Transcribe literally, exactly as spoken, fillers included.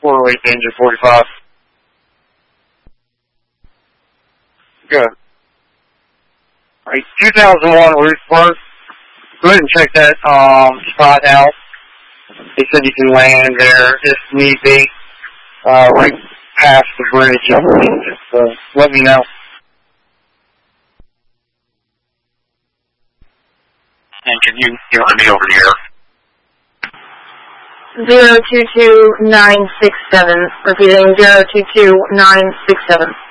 Quarter weight to engine forty-five. Good. Alright, two thousand one Ruth Park. Go ahead and check that um, spot out. They said you can land there if need be, uh, right past the bridge. Just uh, let me know. And can you give me over here? Zero two two nine six seven. Repeating zero two two nine six seven.